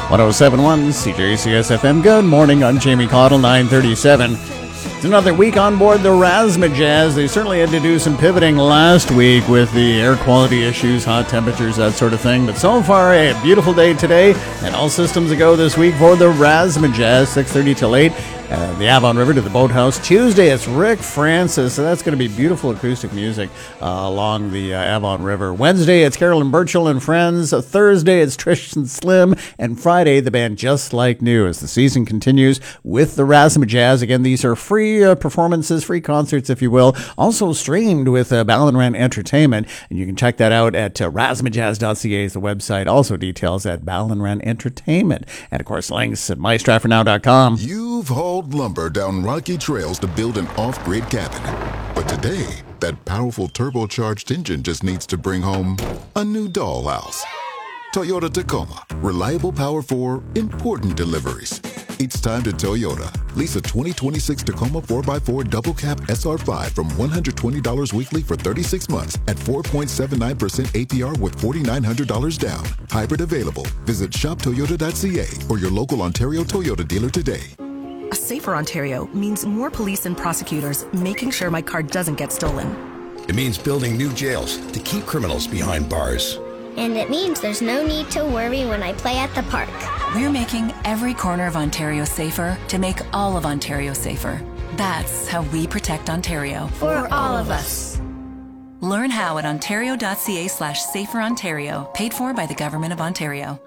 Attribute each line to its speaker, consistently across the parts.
Speaker 1: 107.1 CJCS FM. Good morning. I'm Jamie Cottle, 9:37. It's another week on board the Razzmatazz. They certainly had to do some pivoting last week with the air quality issues, hot temperatures, that sort of thing. But so far, a beautiful day today, and all systems a go this week for the Razzmatazz, 6:30 till 8. The Avon River to the Boathouse. Tuesday, it's Rick Francis, so that's going to be beautiful acoustic music along the Avon River. Wednesday, it's Carolyn Burchill and Friends. Thursday, it's Trish and Slim. And Friday, the band Just Like New, as the season continues with the Razzmatazz. Again, these are free performances, free concerts, if you will. Also streamed with Ballinran Entertainment. And you can check that out at razzmatazz.ca is the website. Also details at Ballinran Entertainment. And, of course, links at mystratfordnow.com.
Speaker 2: You've hauled lumber down rocky trails to build an off-grid cabin. But today, that powerful turbocharged engine just needs to bring home a new dollhouse. Toyota Tacoma. Reliable power for important deliveries. It's time to Toyota. Lease a 2026 Tacoma 4x4 double cab SR5 from $120 weekly for 36 months at 4.79% APR with $4,900 down. Hybrid available. Visit shoptoyota.ca or your local Ontario Toyota dealer today.
Speaker 3: A safer Ontario means more police and prosecutors making sure my car doesn't get stolen.
Speaker 4: It means building new jails to keep criminals behind bars.
Speaker 5: And it means there's no need to worry when I play at the park.
Speaker 6: We're making every corner of Ontario safer to make all of Ontario safer. That's how we protect Ontario.
Speaker 5: For all of us.
Speaker 6: Learn how at ontario.ca/saferontario, paid for by the Government of Ontario.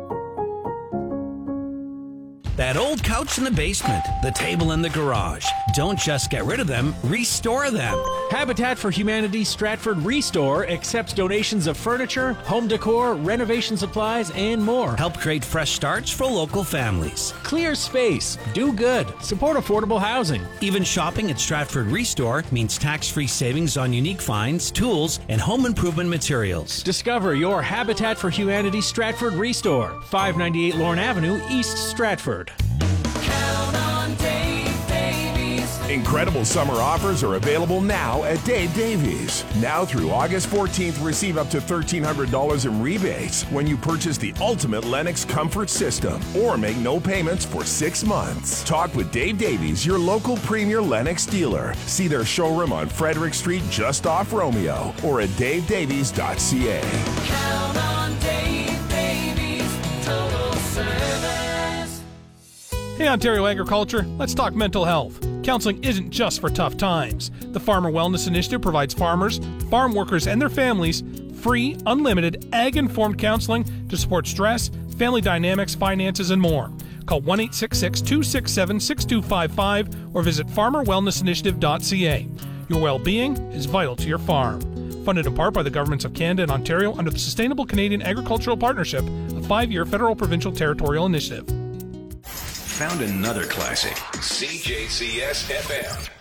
Speaker 7: That old couch in the basement, the table in the garage. Don't just get rid of them, restore them.
Speaker 8: Habitat for Humanity Stratford Restore accepts donations of furniture, home decor, renovation supplies, and more.
Speaker 7: Help create fresh starts for local families.
Speaker 8: Clear space, do good, support affordable housing.
Speaker 7: Even shopping at Stratford Restore means tax-free savings on unique finds, tools, and home improvement materials.
Speaker 8: Discover your Habitat for Humanity Stratford Restore, 598 Lorne Avenue, East Stratford.
Speaker 9: Count on Dave Davies.
Speaker 10: Incredible summer offers are available now at Dave Davies. Now through August 14th, receive up to $1,300 in rebates when you purchase the ultimate Lennox comfort system or make no payments for 6 months. Talk with Dave Davies, your local premier Lennox dealer. See their showroom on Frederick Street just off Romeo or at davedavies.ca.
Speaker 9: Count on Dave Davies. Total service.
Speaker 11: Hey Ontario Agriculture, let's talk mental health. Counseling isn't just for tough times. The Farmer Wellness Initiative provides farmers, farm workers, and their families free, unlimited, ag-informed counseling to support stress, family dynamics, finances, and more. Call 1-866-267-6255 or visit farmerwellnessinitiative.ca. Your well-being is vital to your farm. Funded in part by the governments of Canada and Ontario under the Sustainable Canadian Agricultural Partnership, a 5-year federal provincial territorial initiative.
Speaker 4: Found another classic. CJCS FM.